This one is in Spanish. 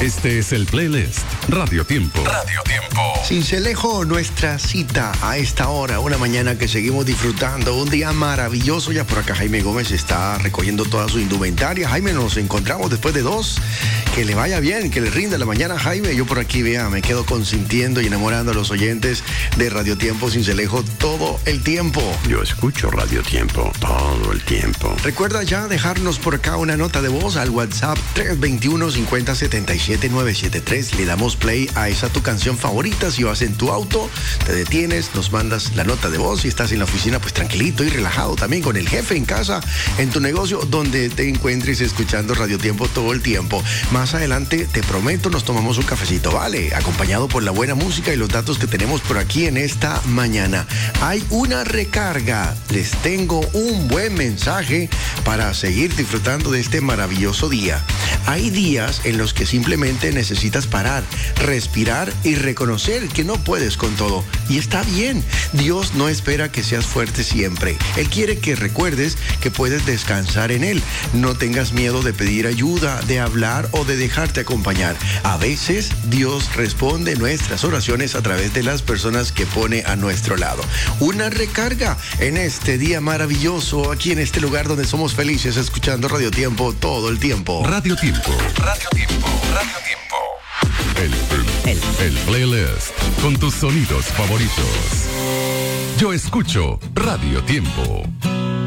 Este es el playlist Radio Tiempo. Radio Tiempo. Cincelejo, nuestra cita a esta hora, una mañana que seguimos disfrutando, un día maravilloso. Ya por acá Jaime Gómez está recogiendo toda su indumentaria. Jaime, nos encontramos después de 2. Que le vaya bien, que le rinda la mañana, Jaime. Yo por aquí, vea, me quedo consintiendo y enamorando a los oyentes de Radio Tiempo Cincelejo todo el tiempo. Yo escucho Radio Tiempo todo el tiempo. Recuerda ya dejarnos por acá una nota de voz al WhatsApp 321-5077-973. Le damos play a esa tu canción favorita. Si vas en tu auto, te detienes, nos mandas la nota de voz. Si estás en la oficina, pues tranquilito y relajado también con el jefe en casa, en tu negocio, donde te encuentres escuchando Radio Tiempo todo el tiempo. Más adelante, te prometo, nos tomamos un cafecito, ¿vale? Acompañado por la buena música y los datos que tenemos por aquí en esta mañana. Hay una recarga. Les tengo un buen mensaje para seguir disfrutando de este maravilloso día. Hay días en los que simplemente necesitas parar, respirar y reconocer que no puedes con todo. Y está bien. Dios no espera que seas fuerte siempre. Él quiere que recuerdes que puedes descansar en Él. No tengas miedo de pedir ayuda, de hablar o de dejarte acompañar. A veces Dios responde nuestras oraciones a través de las personas que pone a nuestro lado. Una recarga en este día maravilloso, aquí en este lugar donde somos felices escuchando Radio Tiempo todo el tiempo. Radio Tiempo. Radio Tiempo. Radio Tiempo. El playlist con tus sonidos favoritos. Yo escucho Radio Tiempo.